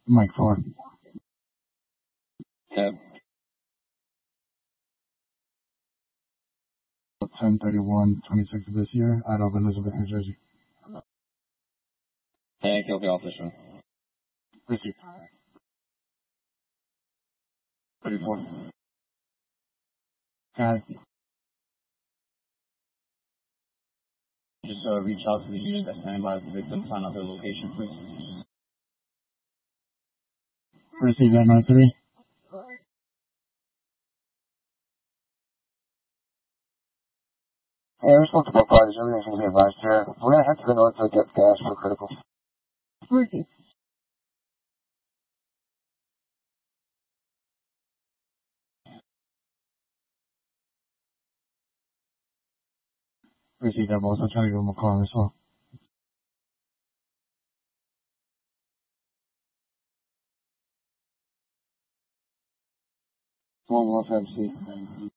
Mike 4. Yep. 10/31/26 of this year out of Elizabeth, New Jersey. Thank you, officer. Received. 34. Got it. Just reach out to the unit that's standing by the victim, find out their location, please. Received that 93. Hey, we're supposed to both parties. Everything's going to be advised here. We're going to head to the north to get gas for critical. Received. Received that, boss. I'll try to give him a call as well. 115C.